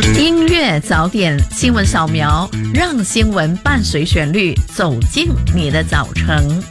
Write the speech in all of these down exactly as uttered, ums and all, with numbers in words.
音乐早点新闻扫描，让新闻伴随旋律走进你的早晨。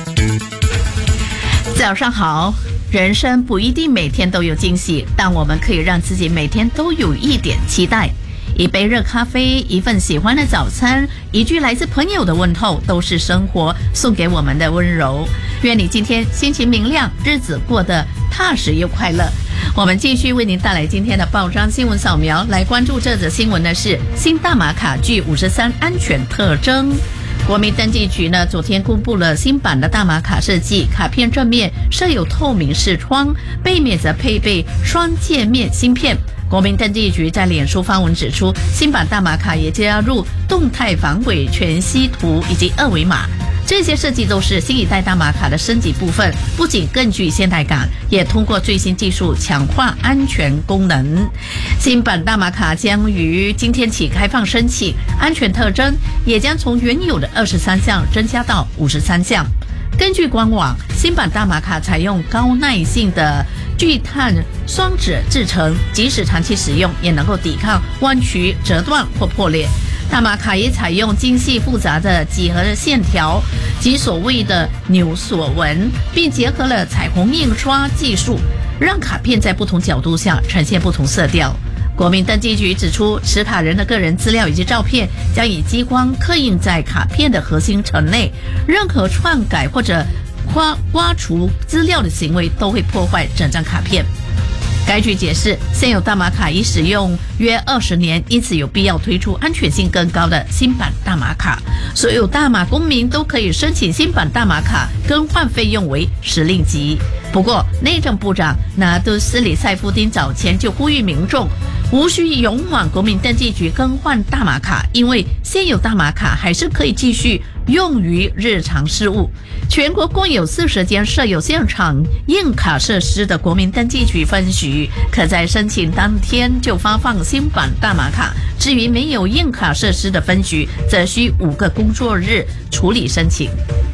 早上好，人生不一定每天都有惊喜，但我们可以让自己每天都有一点期待。一杯热咖啡，一份喜欢的早餐，一句来自朋友的问候，都是生活送给我们的温柔。愿你今天心情明亮，日子过得踏实又快乐。我们继续为您带来今天的报章新闻扫描，来关注这则新闻的是新大马卡具五十三安全特征。国民登记局呢，昨天公布了新版的大马卡设计，卡片正面设有透明视窗，背面则配备双界面芯片。国民登记局在脸书发文指出，新版大马卡也加入动态防伪全息图以及二维码，这些设计都是新一代大马卡的升级部分，不仅更具现代感，也通过最新技术强化安全功能。新版大马卡将于今天起开放申请，安全特征也将从原有的二十三项增加到五十三项。根据官网，新版大马卡采用高耐性的聚碳双酯制成，即使长期使用也能够抵抗弯曲、折断或破裂。大马卡也采用精细复杂的几何线条及所谓的纽锁纹，并结合了彩虹印刷技术，让卡片在不同角度下呈现不同色调。国民登记局指出，持卡人的个人资料以及照片将以激光刻印在卡片的核心层内，任何篡改或者刮刮除资料的行为都会破坏整张卡片。该局解释，现有大马卡已使用约二十年，因此有必要推出安全性更高的新版大马卡。所有大马公民都可以申请新版大马卡，更换费用为时令吉。不过，内政部长拿督斯里塞夫丁早前就呼吁民众无需勇往国民登记局更换大马卡，因为现有大马卡还是可以继续用于日常事务。全国共有四十间设有现场印卡设施的国民登记局分局，可在申请当天就发放新版大马卡。至于没有印卡设施的分局，则需五个工作日处理申请。